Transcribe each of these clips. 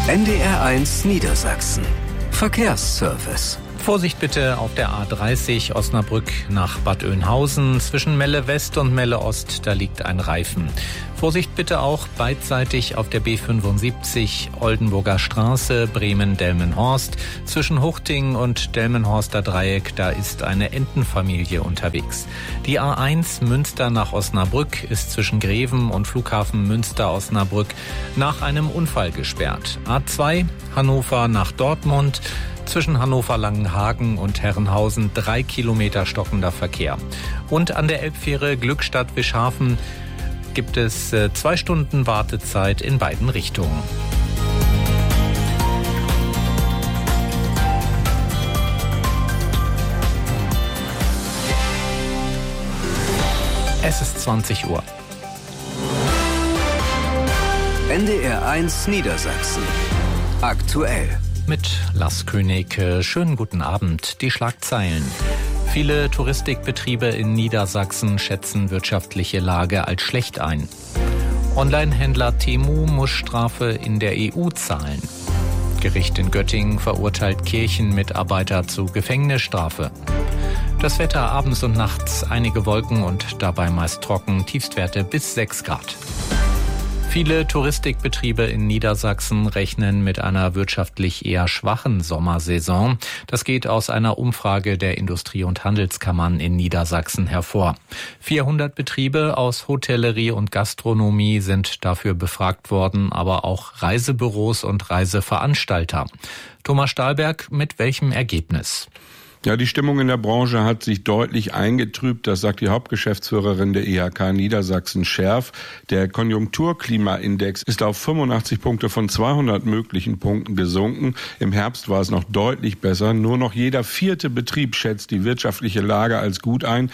NDR1 Niedersachsen. Verkehrsservice. Vorsicht bitte auf der A30 Osnabrück nach Bad Oeynhausen. Zwischen Melle West und Melle Ost, da liegt ein Reifen. Vorsicht bitte auch beidseitig auf der B75 Oldenburger Straße, Bremen-Delmenhorst. Zwischen Huchting und Delmenhorster Dreieck, da ist eine Entenfamilie unterwegs. Die A1 Münster nach Osnabrück ist zwischen Greven und Flughafen Münster-Osnabrück nach einem Unfall gesperrt. A2 Hannover nach Dortmund. Zwischen Hannover-Langenhagen und Herrenhausen 3 Kilometer stockender Verkehr. Und an der Elbfähre Glückstadt-Wischhafen gibt es 2 Stunden Wartezeit in beiden Richtungen. Es ist 20 Uhr. NDR1 Niedersachsen. Aktuell. Mit Lars König. Schönen guten Abend. Die Schlagzeilen. Viele Touristikbetriebe in Niedersachsen schätzen wirtschaftliche Lage als schlecht ein. Onlinehändler Temu muss Strafe in der EU zahlen. Gericht in Göttingen verurteilt Kirchenmitarbeiter zu Gefängnisstrafe. Das Wetter abends und nachts einige Wolken und dabei meist trocken, Tiefstwerte bis 6 Grad. Viele Touristikbetriebe in Niedersachsen rechnen mit einer wirtschaftlich eher schwachen Sommersaison. Das geht aus einer Umfrage der Industrie- und Handelskammern in Niedersachsen hervor. 400 Betriebe aus Hotellerie und Gastronomie sind dafür befragt worden, aber auch Reisebüros und Reiseveranstalter. Thomas Stahlberg, mit welchem Ergebnis? Ja, die Stimmung in der Branche hat sich deutlich eingetrübt, das sagt die Hauptgeschäftsführerin der IHK Niedersachsen Scherf. Der Konjunkturklimaindex ist auf 85 Punkte von 200 möglichen Punkten gesunken. Im Herbst war es noch deutlich besser. Nur noch jeder 4. Betrieb schätzt die wirtschaftliche Lage als gut ein.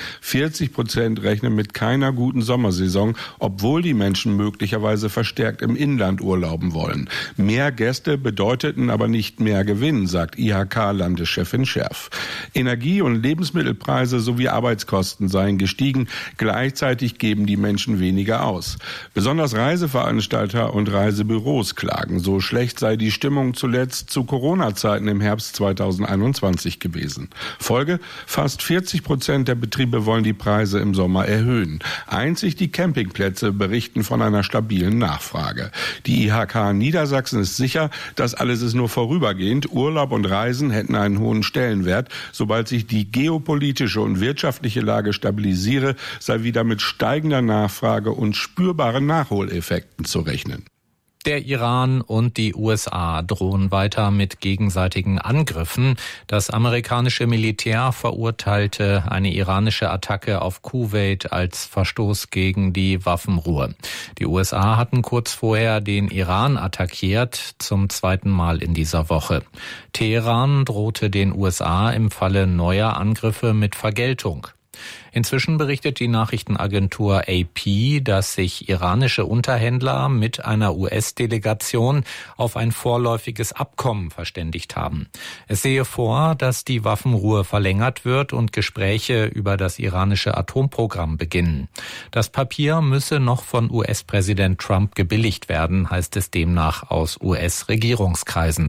40% rechnen mit keiner guten Sommersaison, obwohl die Menschen möglicherweise verstärkt im Inland urlauben wollen. Mehr Gäste bedeuteten aber nicht mehr Gewinn, sagt IHK-Landeschefin Scherf. Energie- und Lebensmittelpreise sowie Arbeitskosten seien gestiegen. Gleichzeitig geben die Menschen weniger aus. Besonders Reiseveranstalter und Reisebüros klagen. So schlecht sei die Stimmung zuletzt zu Corona-Zeiten im Herbst 2021 gewesen. Folge: fast 40% der Betriebe wollen die Preise im Sommer erhöhen. Einzig die Campingplätze berichten von einer stabilen Nachfrage. Die IHK Niedersachsen ist sicher, das alles ist nur vorübergehend. Urlaub und Reisen hätten einen hohen Stellenwert. Sobald sich die geopolitische und wirtschaftliche Lage stabilisiere, sei wieder mit steigender Nachfrage und spürbaren Nachholeffekten zu rechnen. Der Iran und die USA drohen weiter mit gegenseitigen Angriffen. Das amerikanische Militär verurteilte eine iranische Attacke auf Kuwait als Verstoß gegen die Waffenruhe. Die USA hatten kurz vorher den Iran attackiert, zum 2. Mal in dieser Woche. Teheran drohte den USA im Falle neuer Angriffe mit Vergeltung. Inzwischen berichtet die Nachrichtenagentur AP, dass sich iranische Unterhändler mit einer US-Delegation auf ein vorläufiges Abkommen verständigt haben. Es sehe vor, dass die Waffenruhe verlängert wird und Gespräche über das iranische Atomprogramm beginnen. Das Papier müsse noch von US-Präsident Trump gebilligt werden, heißt es demnach aus US-Regierungskreisen.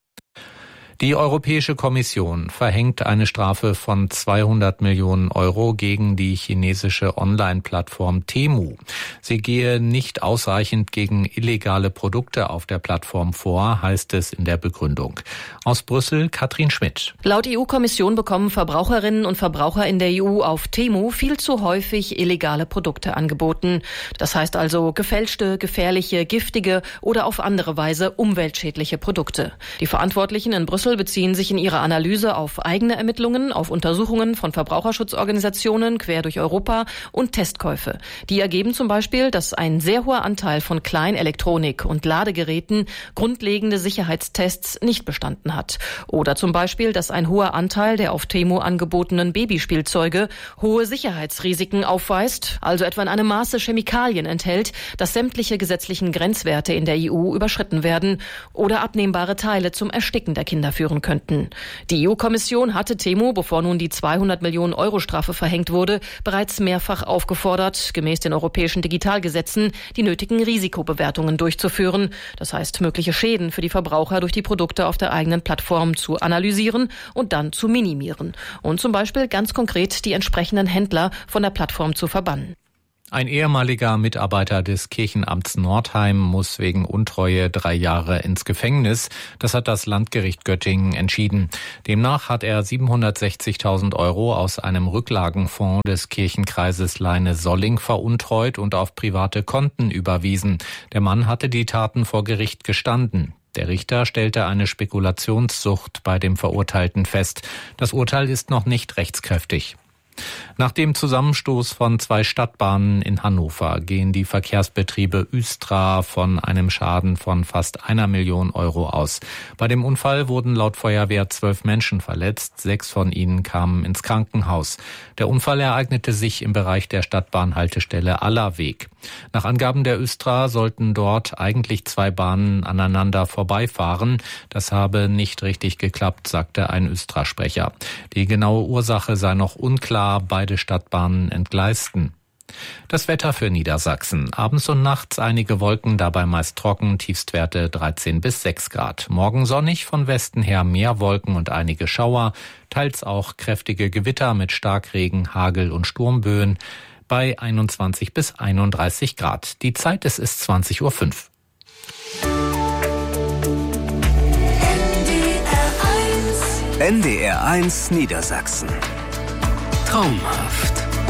Die Europäische Kommission verhängt eine Strafe von 200 Millionen Euro gegen die chinesische Online-Plattform Temu. Sie gehe nicht ausreichend gegen illegale Produkte auf der Plattform vor, heißt es in der Begründung. Aus Brüssel Katrin Schmidt. Laut EU-Kommission bekommen Verbraucherinnen und Verbraucher in der EU auf Temu viel zu häufig illegale Produkte angeboten. Das heißt also gefälschte, gefährliche, giftige oder auf andere Weise umweltschädliche Produkte. Die Verantwortlichen in Brüssel beziehen sich in ihrer Analyse auf eigene Ermittlungen, auf Untersuchungen von Verbraucherschutzorganisationen quer durch Europa und Testkäufe. Die ergeben zum Beispiel, dass ein sehr hoher Anteil von Kleinelektronik und Ladegeräten grundlegende Sicherheitstests nicht bestanden hat. Oder zum Beispiel, dass ein hoher Anteil der auf Temu angebotenen Babyspielzeuge hohe Sicherheitsrisiken aufweist, also etwa in einem Maße Chemikalien enthält, dass sämtliche gesetzlichen Grenzwerte in der EU überschritten werden oder abnehmbare Teile zum Ersticken der Kinder führen könnten. Die EU-Kommission hatte Temu, bevor nun die 200 Millionen Euro Strafe verhängt wurde, bereits mehrfach aufgefordert, gemäß den europäischen Digitalgesetzen die nötigen Risikobewertungen durchzuführen. Das heißt, mögliche Schäden für die Verbraucher durch die Produkte auf der eigenen Plattform zu analysieren und dann zu minimieren. Und zum Beispiel ganz konkret die entsprechenden Händler von der Plattform zu verbannen. Ein ehemaliger Mitarbeiter des Kirchenamts Nordheim muss wegen Untreue 3 Jahre ins Gefängnis. Das hat das Landgericht Göttingen entschieden. Demnach hat er 760.000 Euro aus einem Rücklagenfonds des Kirchenkreises Leine-Solling veruntreut und auf private Konten überwiesen. Der Mann hatte die Taten vor Gericht gestanden. Der Richter stellte eine Spekulationssucht bei dem Verurteilten fest. Das Urteil ist noch nicht rechtskräftig. Nach dem Zusammenstoß von 2 Stadtbahnen in Hannover gehen die Verkehrsbetriebe Östra von einem Schaden von fast 1 Million Euro aus. Bei dem Unfall wurden laut Feuerwehr 12 Menschen verletzt, 6 von ihnen kamen ins Krankenhaus. Der Unfall ereignete sich im Bereich der Stadtbahnhaltestelle Allerweg. Nach Angaben der Östra sollten dort eigentlich 2 Bahnen aneinander vorbeifahren. Das habe nicht richtig geklappt, sagte ein Östra-Sprecher. Die genaue Ursache sei noch unklar. Beide Stadtbahnen entgleisten. Das Wetter für Niedersachsen. Abends und nachts einige Wolken, dabei meist trocken, Tiefstwerte 13 bis 6 Grad. Morgen sonnig, von Westen her mehr Wolken und einige Schauer, teils auch kräftige Gewitter mit Starkregen, Hagel und Sturmböen bei 21 bis 31 Grad. Die Zeit, es ist 20:05 Uhr. NDR 1 Niedersachsen. Traumhaft.